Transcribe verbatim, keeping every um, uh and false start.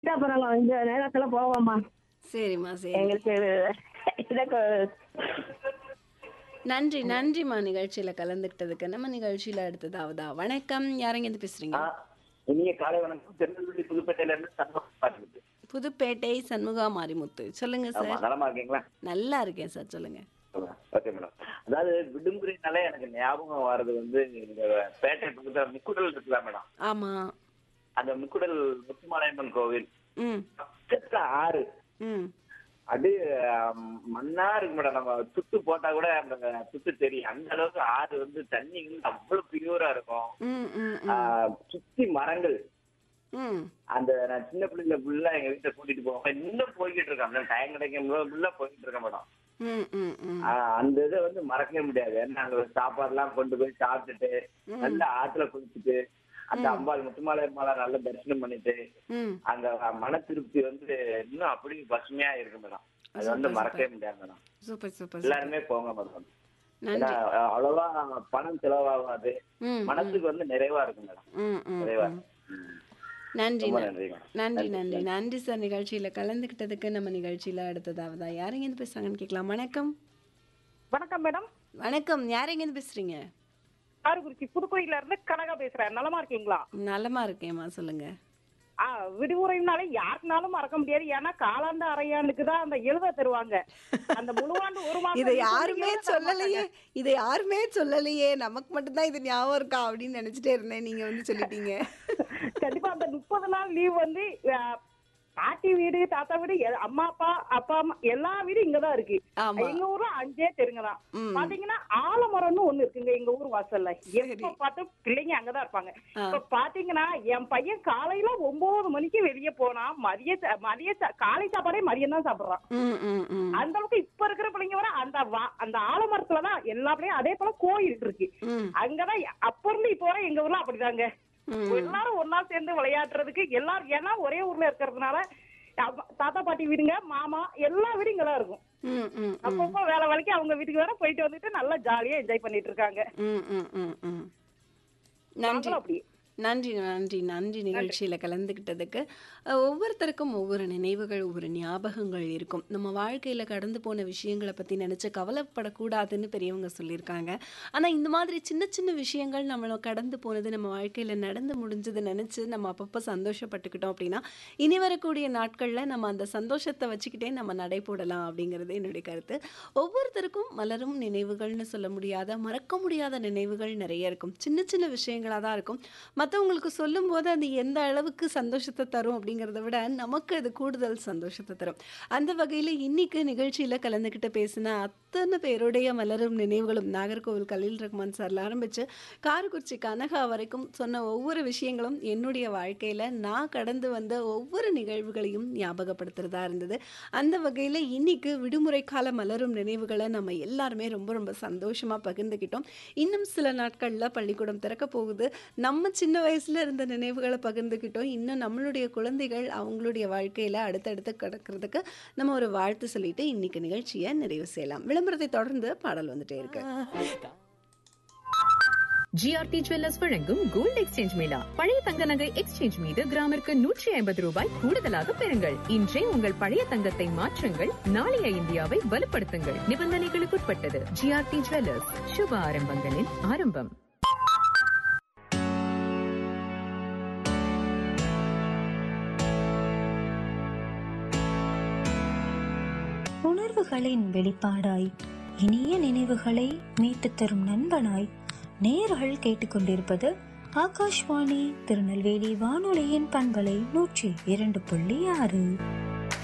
அப்புறம் இந்த நேரத்துல போவோம்மா. சரிம்மா, சரி. எங்களுக்கு எனக்கு நன்றி, நன்றிம்மா நிகழ்ச்சியில கலந்துக்கிட்டதுக்கு. நம்ம நிகழ்ச்சியில அடுத்ததாவதா வணக்கம். யாருங்க இருந்து பேசுறீங்க? ஆ, இனிய காலை வணக்கம். திருநெல்வேலி புதுப்பேட்டையில இருந்து சண்முகம் பேசுறேன். புதுப்பேட்டை சண்முகா மாரிமுத்து. சொல்லுங்க ஆமா, சார். நலமா இருக்கீங்களா? நல்லா இருக்கேன் சார். சொல்லுங்க. Okay madam. அதாவது விடுமுறைனாலே எனக்கு ஞாபகம் வர்றது வந்து இந்த பேட்டை பக்கத்துல முக்குடல் இருக்குல்ல மேடம். ஆமா. அந்த முக்குடல் முத்துமாலையம்மன் கோவில் ம். பக்கத்துல ஆறு ம். அப்படியே ஆம், மண்ணா இருக்கு மேடம். நம்ம சுத்து போட்டா கூட அந்த சுத்து தெரியும். அந்த அளவுக்கு ஆறு வந்து தண்ணி வந்து அவ்வளவு பியூரா இருக்கும். ம். ம். ஆ, ம். சுத்தி மரங்கள். ம். அந்த நான் சின்ன பிள்ளைல ஃபுல்லா எங்க வீட்டை கூட்டிட்டு போவேன். இன்னும் போய்கிட்டு இருக்கேன். அந்த டைம் கிடைக்கும் ஃபுல்லா போய்கிட்டு இருக்கேன் மேடம். ம். ம். ம். ஆஹ் அந்த இதை வந்து மறக்கவே முடியாது. ஏன்னா அங்க சாப்பாடு எல்லாம் கொண்டு போய் சாப்பிட்டுட்டு நல்லா ஆத்துல குளிச்சுட்டு அந்த அம்பாள் முத்துமாலை அம்பாளை நல்லா தரிசனம் பண்ணிட்டு ம். அந்த மன திருப்தி வந்து இன்னும் அப்படி பசுமையா இருக்கு மேடம். அது வந்து சூப்பர், மறக்கவே சூப்பர். முடியாது மேடம். Super, super, super. எல்லாருமே போங்க மேடம். ஏன்னா நன்றி. அஹ், அவ்வளவா பணம் செலவாகாது. ம். ம். மனசுக்கு வந்து நிறைவா இருக்கும் மேடம். ம். ம். நிறைவா ம். ம். நன்றி ரொம்ப ந- நன்றி மேடம். நன்றி நன்றி நன்றி சார் நிகழ்ச்சியில கலந்துக்கிட்டதுக்கு. நம்ம நிகழ்ச்சியில அடுத்ததாவதா யாருங்க இருந்து பேசுறாங்கன்னு கேட்கலாம். வணக்கம். வணக்கம் மேடம். வணக்கம். யாருங்க இருந்து பேசுறீங்க? காரைக்குறிச்சி புதுக்கோயில இருந்து கனகா பேசுறேன். நலமா இருக்கீங்களா? நலமா இருக்கேம்மா. சொல்லுங்க. ஆ, விடுமுறைனாலே யாருக்குனாலும் மறக்க முடியாது. ஏன்னா காலாண்டு அரையாண்டுக்கு தான் அந்த எழுத தருவாங்க. அந்த முழுவாண்டு ஒரு மாசம் இதை வந்து யாருமே எழுத தர சொல்லலையே, மாட்டாங்க. இதை யாருமே சொல்லலையே, நமக்கு மட்டும்தான் இது ஞாபகம் இருக்கா அப்படின்னு நினைச்சிட்டே இருந்தேன். நீங்க வந்து சொல்லிட்டீங்க. கண்டிப்பா அந்த முப்பது நாள் லீவ் வந்து ஆ, பாட்டி வீடு தாத்தா வீடு எ- அம்மா அப்பா அப்பா அம்மா எல்லா வீடும் இங்கதான் இருக்கு. ஆமா. எங்க ஊர்ல அஞ்சே தெருங்க தான். ம். பாத்தீங்கன்னா ஆலமரம்னு ஒண்ணு இருக்குங்க எங்க ஊர் வாசல்ல. சரி. எப்ப பார்த்து பிள்ளைங்க அங்கதான் இருப்பாங்க. ஆ. இப்ப பாத்தீங்கன்னா என் பையன் காலையில ஒன்பது மணிக்கு வெளியே போனா மதிய சா- மதிய சா- காலை சாப்பாடே மதியம் தான் சாப்பிடுறான். ம், ம், ம். அந்த அளவுக்கு இப்ப இருக்கிற பிள்ளைங்க வர அந்த வா- அந்த ஆலமரத்துலதான் எல்லா பிள்ளையும். அதே போல கோயில் இருக்கு. ம், அங்கதான் அப்ப இருந்து இப்ப வரை எங்க ஊர்ல அப்படிதாங்க. ம். எல்லாரும் ஒன்னா சேர்ந்து விளையாடுறதுக்கு எல்லாரும் ஏன்னா ஒரே ஊர்ல இருக்கிறதுனால அப்ப- தாத்தா பாட்டி வீடுங்க மாமா எல்லா வீடும் இங்கதான் இருக்கும். ம், ம், ம். அப்பப்போ வேலை வேலைக்கு அவங்க வீட்டுக்கு வேற போயிட்டு வந்துட்டு நல்லா ஜாலியா என்ஜாய் பண்ணிட்டு இருக்காங்க. ம், ம், ம், ம். நன்றி. நாங்களும் அப்படி. நன்றி நன்றி நன்றி நிகழ்ச்சியில் கலந்துக்கிட்டதுக்கு. அஹ், ஒவ்வொருத்தருக்கும் ஒவ்வொரு நினைவுகள் ஒவ்வொரு ஞாபகங்கள் இருக்கும். நம்ம வாழ்க்கையில் கடந்து போன விஷயங்களை பற்றி நினச்சி கவலைப்படக்கூடாதுன்னு பெரியவங்க சொல்லியிருக்காங்க. ஆனால் இந்த மாதிரி சின்ன சின்ன விஷயங்கள் நம்மளை கடந்து போனது நம்ம வாழ்க்கையில் நடந்து முடிஞ்சது நினச்சி நம்ம அப்பப்போ சந்தோஷப்பட்டுக்கிட்டோம் அப்படின்னா இனி வரக்கூடிய நாட்களில் நம்ம அந்த சந்தோஷத்தை வச்சுக்கிட்டே நம்ம நடை போடலாம் அப்படிங்கிறது என்னுடைய கருத்து. ஒவ்வொருத்தருக்கும் மலரும் நினைவுகள்னு சொல்ல முடியாத மறக்க முடியாத நினைவுகள் நிறைய இருக்கும். சின்ன சின்ன விஷயங்களாக தான் இருக்கும். மற்றவங்களுக்கு சொல்லும்போது அது எந்த அளவுக்கு சந்தோஷத்தை தரும் அப்படிங்கிறத விட நமக்கு அது கூடுதல் சந்தோஷத்தை தரும். அந்த வகையில் இன்னைக்கு நிகழ்ச்சியில் கலந்துக்கிட்டு பேசின அத்தனை பேருடைய மலரும் நினைவுகளும் நாகர்கோவில் கலீல் ரஹ்மான் சார்ல ஆரம்பித்து காரைக்குறிச்சி கனகா வரைக்கும் சொன்ன ஒவ்வொரு விஷயங்களும் என்னுடைய வாழ்க்கையில் நான் கடந்து வந்த ஒவ்வொரு நிகழ்வுகளையும் ஞாபகப்படுத்துறதா இருந்தது. அந்த வகையில் இன்னைக்கு விடுமுறை கால மலரும் நினைவுகளை நம்ம எல்லாருமே ரொம்ப ரொம்ப சந்தோஷமாக பகிர்ந்துக்கிட்டோம். இன்னும் சில நாட்களில் பள்ளிக்கூடம் திறக்க போகுது. நம்ம சின்ன வயசுல இருந்த நினைவுகளை பகிர்ந்துக்கிட்டோம். இன்னும் நம்மளுடைய குழந்தைகள் அவங்களுடைய வாழ்க்கையில அடுத்தடுத்து கிடக்கிறதுக்கு நம்ம ஒரு வாழ்த்து சொல்லிட்டு இன்னைக்கு நிகழ்ச்சியை நிறைவு செய்யலாம். விளம்பரத்தை தொடர்ந்து பாடல் வந்துட்டே இருக்கு. ஜிஆர்டி ஜுவல்லர்ஸ் வழங்கும் கோல்ட் எக்ஸ்சேஞ்ச் மேளா. பழைய தங்க நகை எக்ஸ்சேஞ்ச் மீது கிராமிற்கு நூற்றி ஐம்பது ரூபாய் கூடுதலாக பெறுங்கள். இன்றே உங்கள் பழைய தங்கத்தை மாற்றுங்கள். நாளைய இந்தியாவை வலுப்படுத்துங்கள். நிபந்தனைகளுக்குட்பட்டது. ஜிஆர்டி ஜுவல்லர்ஸ், சுப ஆரம்பங்களின் ஆரம்பம். உணர்வுகளின் வெளிப்பாடாய் இனிய நினைவுகளை மீட்டுத் தரும் நண்பனாய் நேயர்கள் கேட்டுக்கொண்டிருப்பது ஆகாஷ்வாணி திருநெல்வேலி வானொலியின் பண்பலை நூற்றி இரண்டு புள்ளி ஆறு.